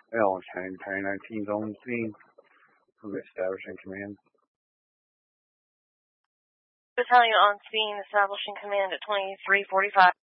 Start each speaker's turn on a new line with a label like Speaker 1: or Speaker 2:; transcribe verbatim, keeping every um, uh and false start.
Speaker 1: L County nineteen on scene. Establishing command.
Speaker 2: Battalion on scene, establishing command at twenty-three forty-five.